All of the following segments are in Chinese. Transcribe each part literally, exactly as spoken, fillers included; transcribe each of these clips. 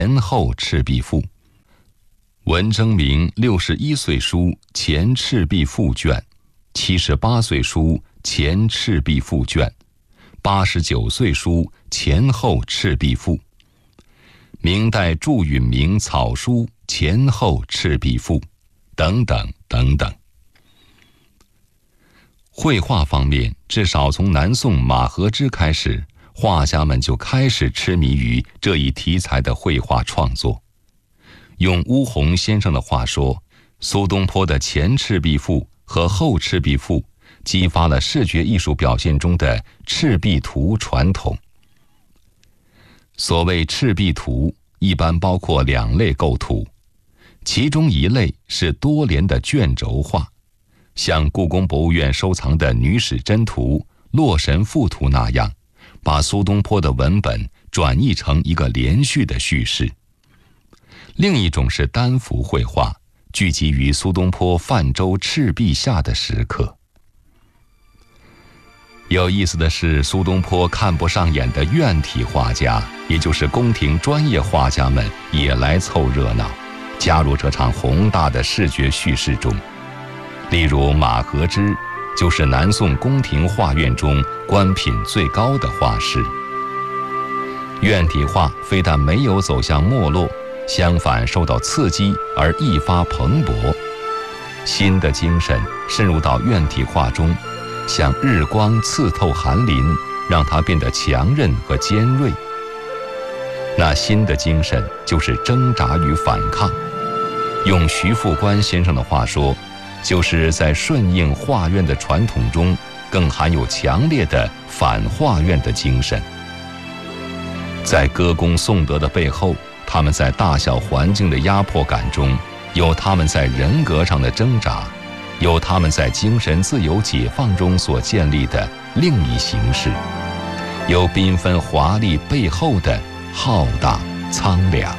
前后赤壁赋。文征明六十一岁书前赤壁赋卷，七十八岁书前赤壁赋卷，八十九岁书前后赤壁赋。明代祝允明草书前后赤壁赋，等等等等。绘画方面，至少从南宋马和之开始，画家们就开始痴迷于这一题材的绘画创作。用乌鸿先生的话说，苏东坡的前赤壁赋和后赤壁赋激发了视觉艺术表现中的赤壁图传统。所谓赤壁图，一般包括两类构图，其中一类是多联的卷轴画，像故宫博物院收藏的《女史箴图》《洛神赋图》那样，把苏东坡的文本转译成一个连续的叙事。另一种是单幅绘画，聚集于苏东坡泛舟赤壁下的时刻。有意思的是，苏东坡看不上眼的院体画家，也就是宫廷专业画家们，也来凑热闹，加入这场宏大的视觉叙事中。例如马和之，就是南宋宫廷画院中官品最高的画师。院体画非但没有走向没落，相反受到刺激而愈发蓬勃，新的精神渗入到院体画中，像日光刺透寒林，让它变得强韧和尖锐。那新的精神就是挣扎与反抗，用徐复观先生的话说，就是在顺应画院的传统中，更含有强烈的反画院的精神。在歌功颂德的背后，他们在大小环境的压迫感中，有他们在人格上的挣扎，有他们在精神自由解放中所建立的另一形式，有缤纷华丽背后的浩大苍凉。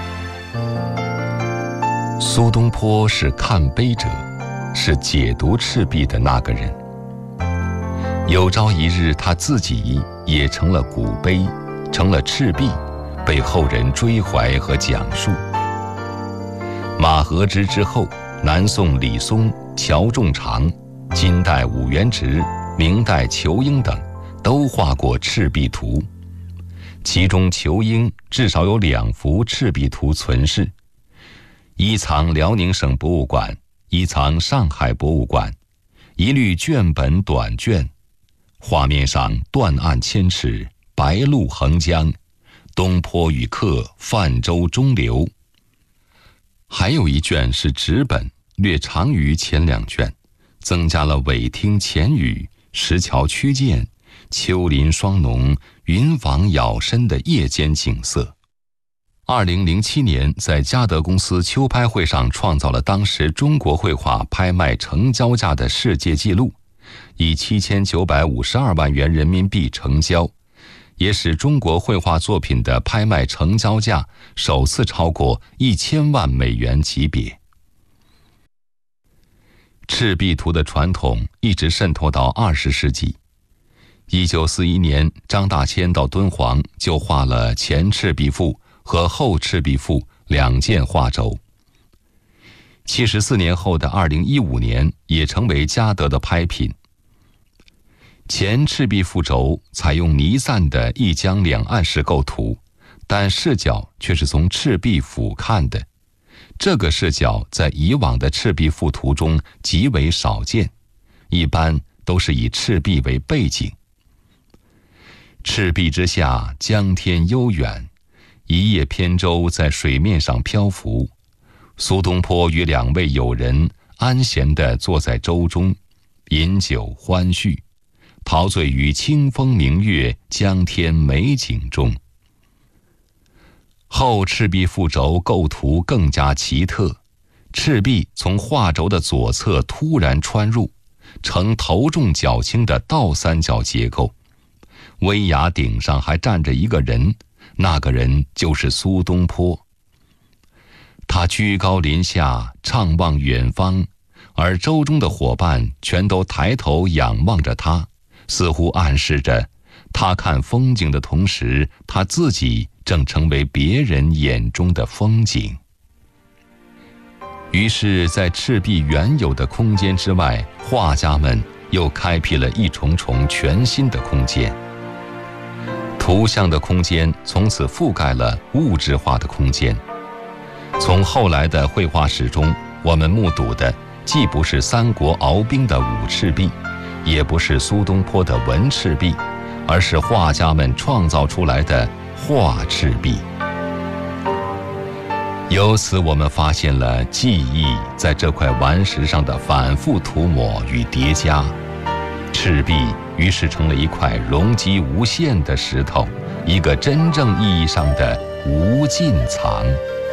苏东坡是看碑者，是解读赤壁的那个人。有朝一日，他自己也成了古碑，成了赤壁，被后人追怀和讲述。马和之之后，南宋李松、乔仲常，金代武元直、明代仇英等都画过赤壁图，其中仇英至少有两幅赤壁图存世，一藏辽宁省博物馆，一藏上海博物馆，一律卷本短卷，画面上断岸千尺，白鹭横江，东坡与客，泛舟中流。还有一卷是纸本，略长于前两卷，增加了尾听前语、石桥曲涧、丘林霜浓、云网杳深的夜间景色。二零零七年，在嘉德公司秋拍会上创造了当时中国绘画拍卖成交价的世界纪录，以七千九百五十二万元人民币成交，也使中国绘画作品的拍卖成交价首次超过一千万美元级别。赤壁图的传统一直渗透到二十世纪。一九四一年，张大千到敦煌就画了前赤壁赋和后赤壁赋两件画轴。七十四年后的二零一五年，也成为嘉德的拍品。前赤壁赋轴采用弥散的一江两岸式构图，但视角却是从赤壁俯瞰的。这个视角在以往的赤壁赋图中极为少见，一般都是以赤壁为背景。赤壁之下，江天悠远，一叶扁舟在水面上漂浮。苏东坡与两位友人安闲地坐在舟中，饮酒欢叙，陶醉于清风明月、江天美景中。后赤壁赋轴构图更加奇特，赤壁从画轴的左侧突然穿入，呈头重脚轻的倒三角结构，危崖顶上还站着一个人，那个人就是苏东坡。他居高临下，怅望远方，而舟中的伙伴全都抬头仰望着他，似乎暗示着他看风景的同时，他自己正成为别人眼中的风景。于是在赤壁原有的空间之外，画家们又开辟了一重重全新的空间。图像的空间从此覆盖了物质化的空间。从后来的绘画史中，我们目睹的既不是三国鏖兵的武赤壁，也不是苏东坡的文赤壁，而是画家们创造出来的画赤壁。由此我们发现了记忆在这块顽石上的反复涂抹与叠加，赤壁于是成了一块容积无限的石头，一个真正意义上的无尽藏。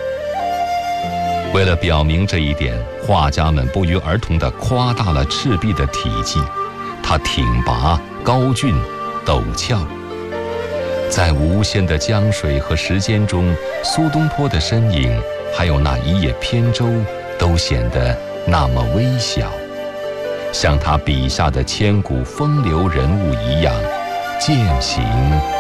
为了表明这一点，画家们不约而同地夸大了赤壁的体积，它挺拔、高峻、陡峭。在无限的江水和时间中，苏东坡的身影，还有那一叶扁舟，都显得那么微小，像他笔下的千古风流人物一样，渐行